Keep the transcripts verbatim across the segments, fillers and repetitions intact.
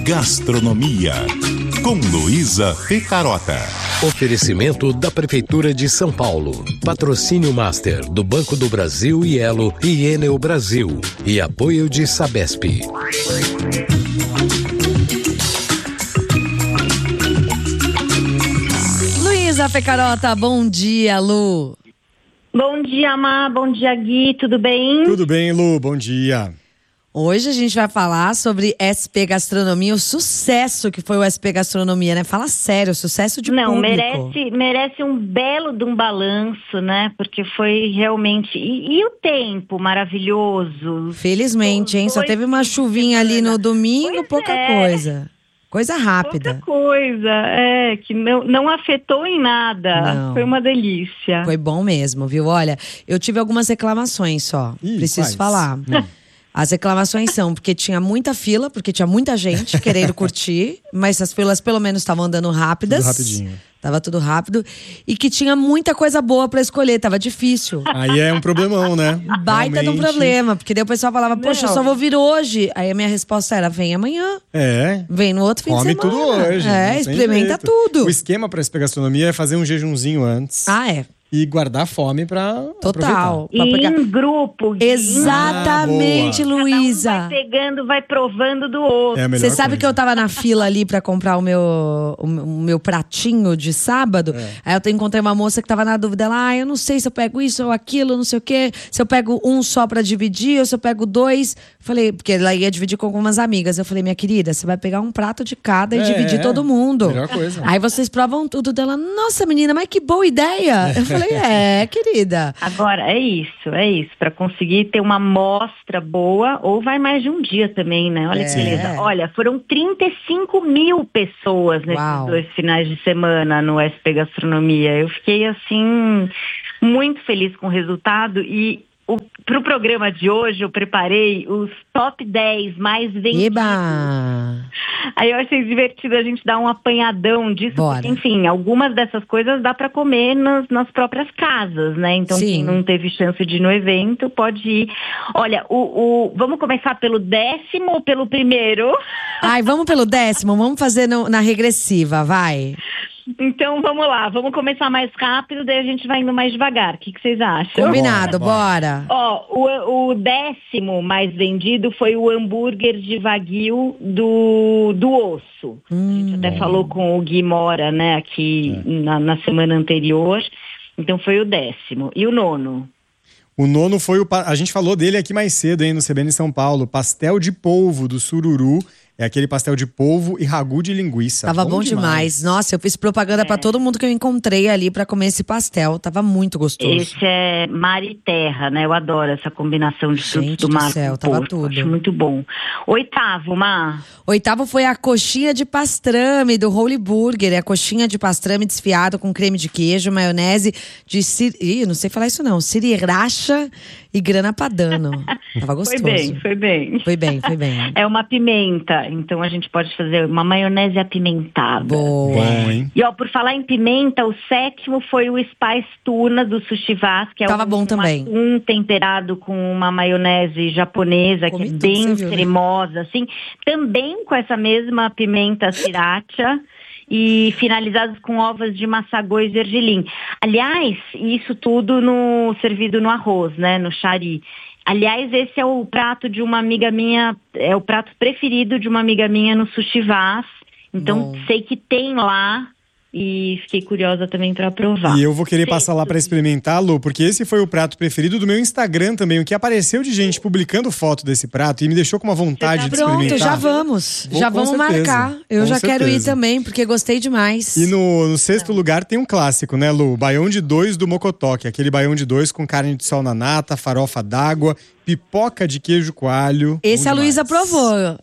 Gastronomia, com Luísa Ficarota. Oferecimento da Prefeitura de São Paulo. Patrocínio Master do Banco do Brasil e Elo e Enel Brasil. E apoio de Sabesp. Luísa Ficarota, bom dia, Lu. Bom dia, Má. Bom dia, Gui. Tudo bem? Tudo bem, Lu. Bom dia. Hoje a gente vai falar sobre S P Gastronomia, o sucesso que foi o S P Gastronomia, né? Fala sério, sucesso de Não, público. merece, merece um belo de um balanço, né? Porque foi realmente... E, e o tempo maravilhoso. Felizmente, hein? Só teve uma chuvinha ali no domingo, Pois pouca é. coisa. Coisa rápida. Pouca coisa, é, que não, não afetou em nada. Não. Foi uma delícia. Foi bom mesmo, viu? Olha, eu tive algumas reclamações só. Ih, Preciso quais? falar. Hum. As reclamações são porque tinha muita fila, porque tinha muita gente querendo curtir, mas as filas pelo menos estavam andando rápidas. Tudo rapidinho. Tava tudo rápido. E que tinha muita coisa boa pra escolher, tava difícil. Aí é um problemão, né? Baita de um Realmente. problema, porque daí o pessoal falava, poxa, eu só vou vir hoje. Aí a minha resposta era, vem amanhã, É. vem no outro fim Come de semana. tudo hoje. É, não tem experimenta jeito. tudo. O esquema para essa gastronomia é fazer um jejunzinho antes Ah, é. e guardar fome pra Total. E Pra pegar- em grupo. Gui. Exatamente, Ah, Cada um Luísa. vai pegando, vai provando do outro. É a melhor Você sabe coisa. que eu tava na fila ali pra comprar o meu, o meu- o meu pratinho de sábado? É. Aí eu encontrei uma moça que tava na dúvida. Ela, ah, eu não sei se eu pego isso ou aquilo, não sei o quê. Se eu pego um só pra dividir ou se eu pego dois. Falei, porque ela ia dividir com algumas amigas. Eu falei, minha querida, você vai pegar um prato de cada e É, dividir é. todo mundo. Melhor coisa. Aí vocês provam tudo dela. Nossa, menina, mas que boa ideia. Eu falei, é, querida. Agora, é isso, é isso. Para conseguir ter uma amostra boa, ou vai mais de um dia também, né? Olha É. que beleza. Olha, foram trinta e cinco mil pessoas nesses Uau. dois finais de semana no S P Gastronomia. Eu fiquei, assim, muito feliz com o resultado e... Para o programa de hoje, eu preparei os top dez mais vendidos. Eba! Aí eu achei divertido a gente dar um apanhadão disso. Bora. Porque, enfim, algumas dessas coisas dá para comer nas, nas próprias casas, né? Então, Sim. quem não teve chance de ir no evento, pode ir. Olha, o, o, vamos começar pelo décimo ou pelo primeiro? Ai, vamos pelo décimo, vamos fazer no- na regressiva, vai. Então, vamos lá. Vamos começar mais rápido, daí a gente vai indo mais devagar. O que, que vocês acham? Combinado, Bora, bora. Ó, o, o décimo mais vendido foi o hambúrguer de Wagyu do, do osso. a gente até falou com o Gui Mora, né, aqui na, na semana anterior. Então foi o décimo. E o nono? O nono foi o... pa- A gente falou dele aqui mais cedo, hein, no C B N São Paulo. Pastel de polvo do Sururu. É aquele pastel de polvo e ragu de linguiça. Tava bom, demais. Nossa, eu fiz propaganda pra todo mundo que eu encontrei ali pra comer esse pastel. Tava muito gostoso. Esse é mar e terra, né? Eu adoro essa combinação de frutos Gente do do mar céu, com tava porco. tudo. Acho muito bom. Oitavo, Má. Oitavo foi a coxinha de pastrame do Holy Burger. É a coxinha de pastrame desfiado com creme de queijo, maionese de cir... Ih, não sei falar isso não. Sriracha e grana padano. Tava gostoso. Foi bem, foi bem. Foi bem, foi bem. É uma pimenta, então a gente pode fazer uma maionese apimentada. Boa. Bom, hein? E ó, por falar em pimenta, o sétimo foi o Spice Tuna do Sushi Vaz, que é Tava um, bom também. um temperado com uma maionese japonesa, Comi que é tudo, bem você viu, né? cremosa, assim. Também com essa mesma pimenta sriracha. E finalizados com ovas de maçagô e gergelim. Aliás, isso tudo no, servido no arroz, né, no chari. Aliás, esse é o prato de uma amiga minha, é o prato preferido de uma amiga minha no Sushi Vaz. Então, Bom. sei que tem lá e fiquei curiosa também para provar. E eu vou querer Sim. passar lá pra experimentar, Lu, porque esse foi o prato preferido do meu Instagram também. O que apareceu de gente publicando foto desse prato e me deixou com uma vontade de Pronto, experimentar. já vamos. Vou, já com vamos certeza. marcar. Eu Com já quero ir certeza. também, porque gostei demais. E no, no sexto lugar tem um clássico, né, Lu? Baião de dois do Mocotó, que é aquele baião de dois com carne de sol na nata, farofa d'água, pipoca de queijo coalho. Esse Bom a Luísa demais. provou.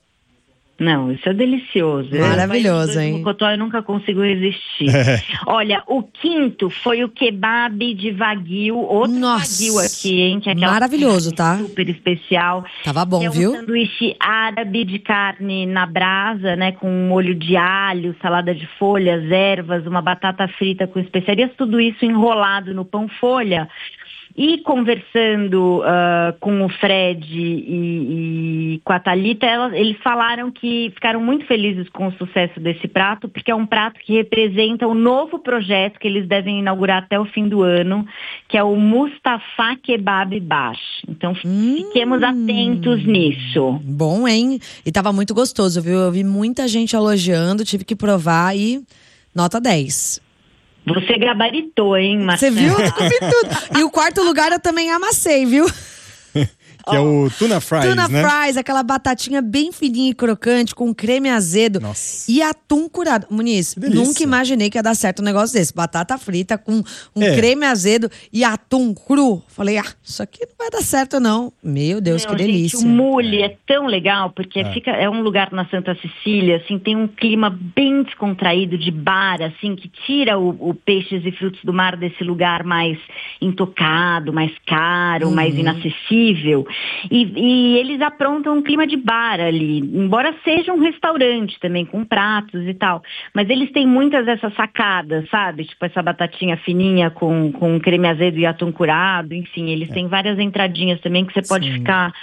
Não, isso é delicioso. Maravilhoso, Eu, hein? No Mocotó eu nunca consigo resistir. Olha, o quinto foi o kebab de Wagyu, outro Nossa, Wagyu aqui, hein? Que é aquela maravilhoso, tá? super especial. Tava bom, que é um viu? sanduíche árabe de carne na brasa, né? Com molho de alho, salada de folhas, ervas, uma batata frita com especiarias, tudo isso enrolado no pão folha. E conversando uh, com o Fred e, e com a Thalita, elas, eles falaram que ficaram muito felizes com o sucesso desse prato, porque é um prato que representa o novo projeto que eles devem inaugurar até o fim do ano, que é o Mustafa Kebab Bash. Então, hum, fiquemos atentos nisso. Bom, hein? E tava muito gostoso, viu? Eu vi muita gente elogiando, tive que provar e nota dez. Você gabaritou, hein, Marcelo? Você viu? Eu comi tudo. E o quarto lugar eu também amassei, viu? Que é o tuna fries, Tuna né? fries, aquela batatinha bem fininha e crocante, com creme azedo. Nossa. E atum curado. Muniz, nunca imaginei que ia dar certo um negócio desse. Batata frita com um é. creme azedo e atum cru. Falei, ah, isso aqui não vai dar certo não. Meu Deus, Meu, que gente, delícia. O Mule é tão legal, porque é. Fica, é um lugar na Santa Cecília, assim, tem um clima bem descontraído de bar, assim, que tira o, o peixes e frutos do mar desse lugar mais intocado, mais caro, uhum. mais inacessível. E, e eles aprontam um clima de bar ali, embora seja um restaurante também, com pratos e tal. Mas eles têm muitas dessas sacadas, sabe? Tipo essa batatinha fininha com, com creme azedo e atum curado, enfim. Eles é. têm várias entradinhas também que você pode Sim. ficar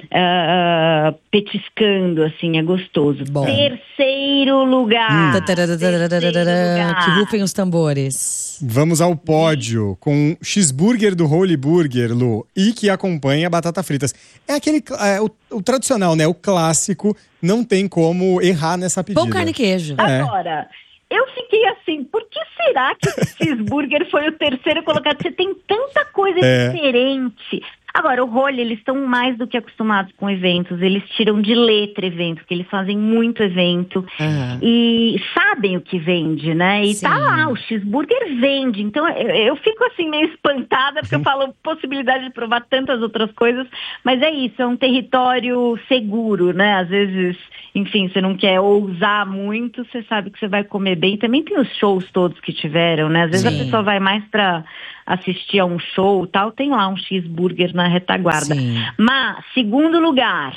uh, petiscando, assim, é gostoso. Bom. Terceiro lugar. Hum. Terceiro lugar. Que rufem os tambores. Vamos ao pódio com cheeseburger do Holy Burger, Lu, e que acompanha batata fritas. É aquele, é, o, o tradicional, né? O clássico, não tem como errar nessa pedida. Pão, carne e queijo. É. Agora, eu fiquei assim, por que será que o cheeseburger foi o terceiro colocado? Você tem tanta coisa é. diferente. Agora, o Holy, eles estão mais do que acostumados com eventos, eles tiram de letra eventos, porque eles fazem muito evento uhum. e sabem o que vende, né? E Sim. tá lá, o cheeseburger vende. Então, eu, eu fico assim meio espantada, porque eu falo possibilidade de provar tantas outras coisas, mas é isso, é um território seguro, né? Às vezes, enfim, você não quer ousar muito, você sabe que você vai comer bem. Também tem os shows todos que tiveram, né? Às vezes Sim. a pessoa vai mais pra assistir a um show e tal, tem lá um cheeseburger na retaguarda. Sim. Mas, segundo lugar...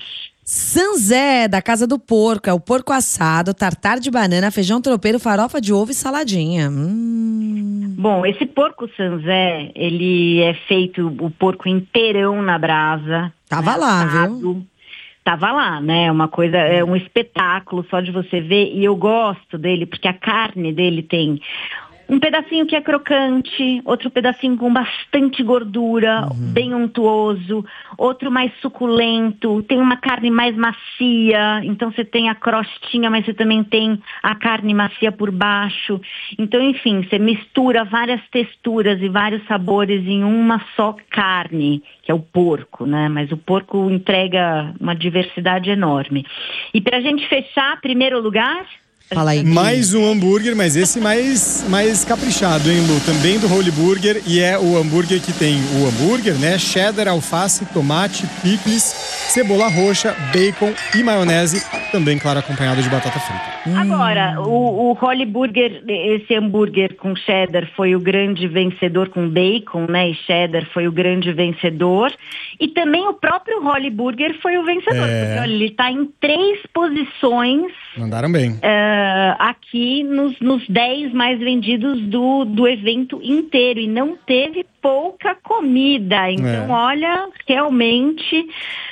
Sanzé, da Casa do Porco. É o porco assado, tartar de banana, feijão tropeiro, farofa de ovo e saladinha. Hum. Bom, esse porco Sanzé, ele é feito o porco inteirão na brasa. Tava né, lá, assado. viu? Tava lá, né? Uma coisa, é um espetáculo só de você ver. E eu gosto dele, porque a carne dele tem... um pedacinho que é crocante, outro pedacinho com bastante gordura, uhum. bem untuoso, outro mais suculento, tem uma carne mais macia, então você tem a crostinha, mas você também tem a carne macia por baixo. Então, enfim, você mistura várias texturas e vários sabores em uma só carne, que é o porco, né? Mas o porco entrega uma diversidade enorme. E pra gente fechar, primeiro lugar... Fala aí. Mais um hambúrguer, mas esse mais, mais caprichado, hein, Lu? Também do Holy Burger, e é o hambúrguer que tem o hambúrguer, né? Cheddar, alface, tomate, picles, cebola roxa, bacon e maionese, também, claro, acompanhado de batata frita. Agora, o, o Holy Burger, esse hambúrguer com cheddar foi o grande vencedor, com bacon, né? E cheddar foi o grande vencedor. E também o próprio Holy Burger foi o vencedor. É... Porque, olha, ele está em três posições. Mandaram bem. Uh, aqui nos, nos dez mais vendidos do, do evento inteiro. E não teve pouca comida. Então, é. olha, realmente...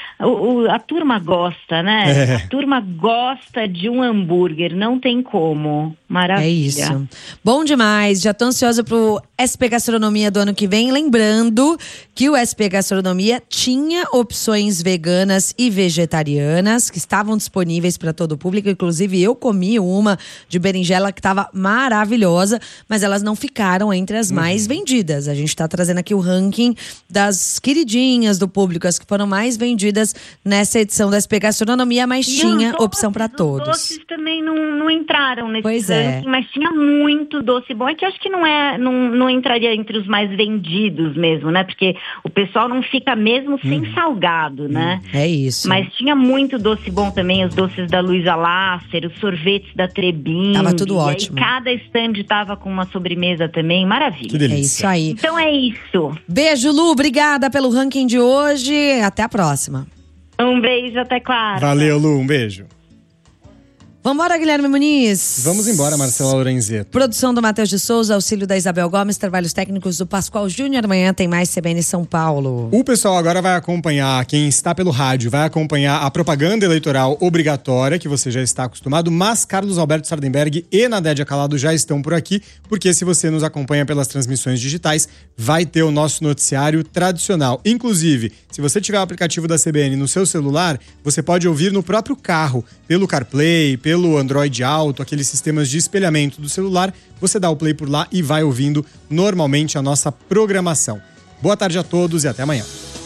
O, o, a turma gosta, né? É. A turma gosta de um hambúrguer, não tem como. Maravilha. É isso. Bom demais. Já tô ansiosa pro S P Gastronomia do ano que vem. Lembrando que o S P Gastronomia tinha opções veganas e vegetarianas que estavam disponíveis para todo o público. Inclusive, eu comi uma de berinjela que estava maravilhosa, mas elas não ficaram entre as uhum. mais vendidas. A gente tá trazendo aqui o ranking das queridinhas do público, as que foram mais vendidas nessa edição da S P Gastronomia, mas e tinha doces, opção para todos. Os doces também não, não entraram nesse pois ranking, é. mas tinha muito doce bom. É que eu acho que não, é, não, não entraria entre os mais vendidos mesmo, né? Porque o pessoal não fica mesmo hum. sem salgado, né? É isso. Mas tinha muito doce bom também, os doces da Luísa Lasser, os sorvetes da Trebin. Tava tudo ótimo. E cada stand tava com uma sobremesa também, maravilha. Que delícia. É isso aí. Então é isso. Beijo, Lu, obrigada pelo ranking de hoje. Até a próxima. Um beijo, até claro. Valeu, Lu, um beijo. Vambora, Guilherme Muniz. Vamos embora, Marcela Lorenzeto. Produção do Matheus de Souza, auxílio da Isabel Gomes, trabalhos técnicos do Pascoal Júnior. Amanhã tem mais C B N São Paulo. O pessoal agora vai acompanhar, quem está pelo rádio, vai acompanhar a propaganda eleitoral obrigatória, que você já está acostumado, mas Carlos Alberto Sardenberg e Nadédia Calado já estão por aqui, porque se você nos acompanha pelas transmissões digitais, vai ter o nosso noticiário tradicional. Inclusive, se você tiver o aplicativo da C B N no seu celular, você pode ouvir no próprio carro, pelo CarPlay, pelo Android Auto, aqueles sistemas de espelhamento do celular. Você dá o play por lá e vai ouvindo normalmente a nossa programação. Boa tarde a todos e até amanhã.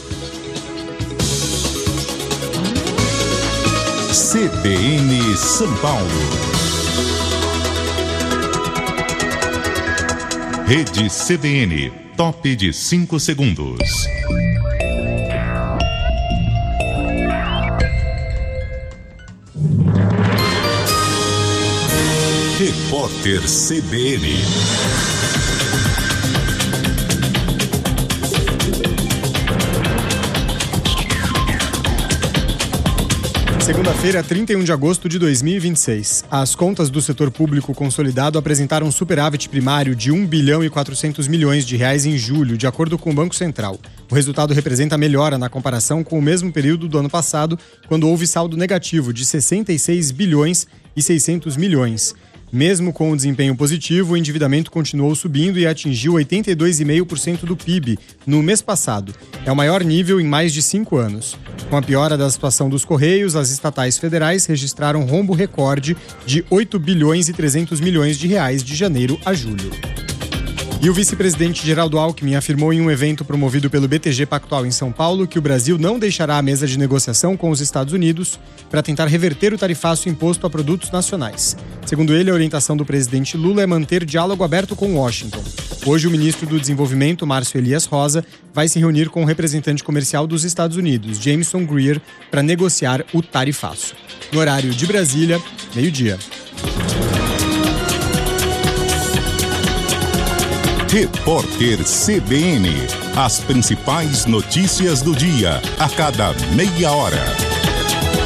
C B N São Paulo. Rede C B N, top de cinco segundos. Repórter C B N. Segunda-feira, trinta e um de agosto de dois mil e vinte e seis. As contas do setor público consolidado apresentaram um superávit primário de um bilhão e quatrocentos milhões de reais em julho, de acordo com o Banco Central. O resultado representa melhora na comparação com o mesmo período do ano passado, quando houve saldo negativo de sessenta e seis bilhões e seiscentos milhões. Mesmo com o desempenho positivo, o endividamento continuou subindo e atingiu oitenta e dois vírgula cinco por cento do P I B no mês passado. É o maior nível em mais de cinco anos. Com a piora da situação dos Correios, as estatais federais registraram um rombo recorde de oito bilhões e trezentos milhões de reais de janeiro a julho. E o vice-presidente Geraldo Alckmin afirmou em um evento promovido pelo B T G Pactual em São Paulo que o Brasil não deixará a mesa de negociação com os Estados Unidos para tentar reverter o tarifaço imposto a produtos nacionais. Segundo ele, a orientação do presidente Lula é manter diálogo aberto com Washington. Hoje, o ministro do Desenvolvimento, Márcio Elias Rosa, vai se reunir com o representante comercial dos Estados Unidos, Jameson Greer, para negociar o tarifaço. No horário de Brasília, meio-dia. Repórter C B N. As principais notícias do dia, a cada meia hora.